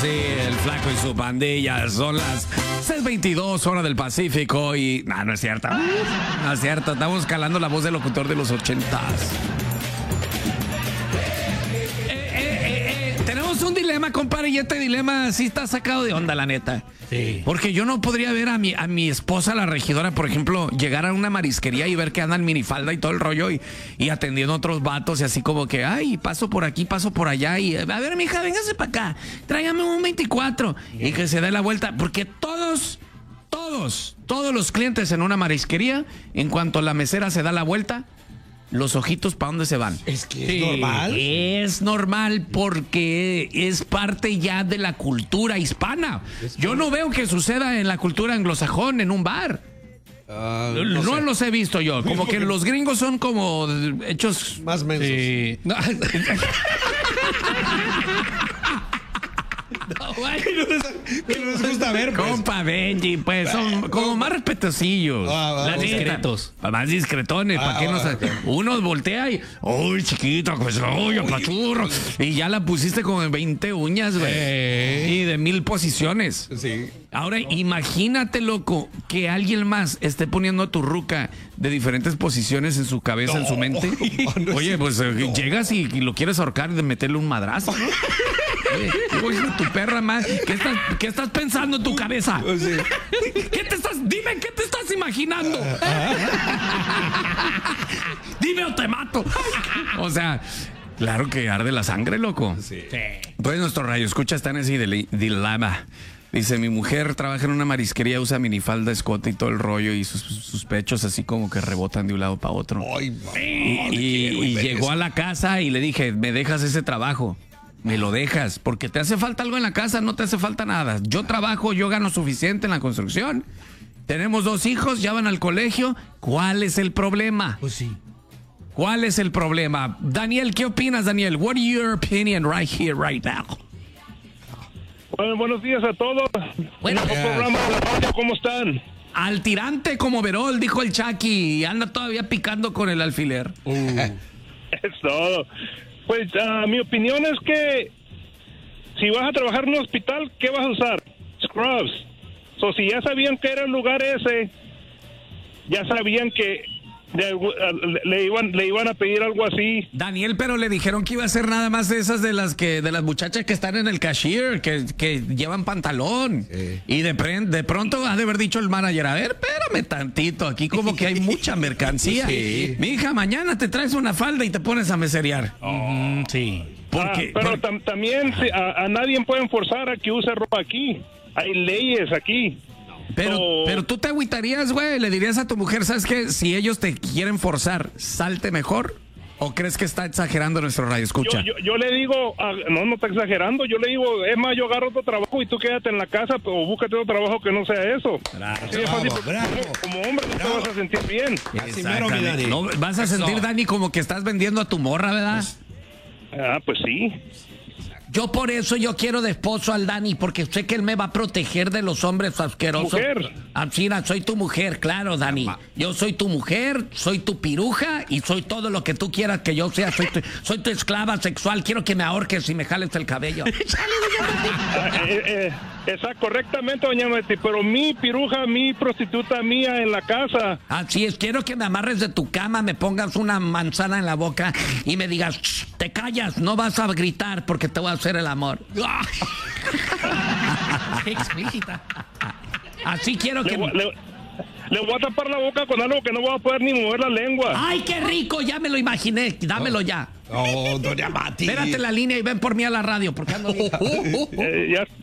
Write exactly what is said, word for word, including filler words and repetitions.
sí, el flaco y su pandilla. Son las seis veintidós, hora del Pacífico y... No, no es cierto. No es cierto, estamos calando la voz del locutor de los ochentas. Eh, eh, eh, eh, tenemos un dilema, compadre, y este dilema sí está sacado de onda, la neta. Sí. Porque yo no podría ver a mi, a mi esposa, la regidora, por ejemplo, llegar a una marisquería y ver que andan minifalda y todo el rollo y, y atendiendo a otros vatos y así como que, ay, paso por aquí, paso por allá y, a ver, mija, véngase para acá, tráigame un veinticuatro y que se dé la vuelta, porque todos, todos, todos los clientes en una marisquería, en cuanto la mesera se da la vuelta, los ojitos ¿para dónde se van? Es que sí, es normal. Es normal porque es parte ya de la cultura hispana. Yo no veo que suceda en la cultura anglosajón en un bar. Uh, no no los he visto yo. Como que los gringos son como hechos... Más mensos. Sí. No. No, que no les gusta ver, pues. Compa Benji, pues son como más respetuosillos. Ah, la discretos. Más discretones. Ah, ¿para qué ah, nos... okay. Uno voltea y, uy, chiquita, pues, uy, apachurro. Y ya la pusiste como en veinte uñas, güey. Eh. Y de mil posiciones. Sí. Ahora, imagínate, loco, que alguien más esté poniendo a tu ruca de diferentes posiciones en su cabeza, no, en su mente. No, no, Oye, pues no. llegas y, y lo quieres ahorcar y de meterle un madrazo, ¿no? Oye, tu perra más. ¿Qué estás, ¿Qué estás pensando en tu cabeza? Sí. ¿Qué te estás? Dime, ¿qué te estás imaginando? Dime o te mato. O sea, claro que arde la sangre, loco. Sí. Pues nuestro radio escucha está en ese dilema. Dice, mi mujer trabaja en una marisquería, usa minifalda, escote y todo el rollo y sus, sus pechos así como que rebotan de un lado para otro. Ay, y y, y llegó a la casa y le dije, ¿me dejas ese trabajo? Me lo dejas, porque te hace falta algo en la casa, no te hace falta nada. Yo trabajo, yo gano suficiente en la construcción. Tenemos dos hijos, ya van al colegio. ¿Cuál es el problema? Pues sí. ¿Cuál es el problema? Daniel, ¿qué opinas, Daniel? What is your opinion right here, right now? Bueno, buenos días a todos. Bueno, programa de la radio, ¿cómo están? Al tirante como Verol, dijo el Chucky, y anda todavía picando con el alfiler. Uh. Es todo. Pues uh, mi opinión es que si vas a trabajar en un hospital, ¿qué vas a usar? Scrubs. O so, si ya sabían que era el lugar ese, ya sabían que le, le, iban, le iban a pedir algo así. Daniel, pero le dijeron que iba a ser nada más de esas de las que de las muchachas que están en el cashier, que, que llevan pantalón. Sí. Y de, de pronto ha de haber dicho el manager, a ver, espérame tantito, aquí como que hay mucha mercancía. Sí. Mija, mañana te traes una falda y te pones a meserear. Oh. Mm, sí. Porque, ah, pero por... tam también a, a nadie pueden forzar a que use ropa aquí. Hay leyes aquí. Pero, oh. pero tú te agüitarías, güey, le dirías a tu mujer, ¿sabes qué? Si ellos te quieren forzar, salte mejor. ¿O crees que está exagerando nuestro radio escucha? Yo, yo, yo le digo, uh, no, no está exagerando. Yo le digo, es más, yo agarro otro trabajo y tú quédate en la casa, pero búscate otro trabajo que no sea eso. Bravo, sí, bravo, fácil, bravo. Como hombre no te vas a sentir bien. No, vas a sentir, Dani, como que estás vendiendo a tu morra, ¿verdad? Ah, pues sí. Yo por eso yo quiero de esposo al Dani, porque sé que él me va a proteger de los hombres asquerosos. Mujer. Alcina, soy tu mujer, claro, Dani. Yo soy tu mujer, soy tu piruja y soy todo lo que tú quieras que yo sea. Soy tu, soy tu esclava sexual. Quiero que me ahorques y me jales el cabello. ah, eh, eh, Exacto, correctamente, doña Betty, pero mi piruja, mi prostituta mía en la casa. Así es, quiero que me amarres de tu cama, me pongas una manzana en la boca y me digas, te callas, no vas a gritar porque te voy a hacer el amor. Qué explícita. Así quiero que... Le, le, le voy a tapar la boca con algo que no voy a poder ni mover la lengua. ¡Ay, qué rico! Ya me lo imaginé, dámelo ya. Oh, doña Mati. Espérate la línea y ven por mí a la radio, porque ando bien. eh, ya,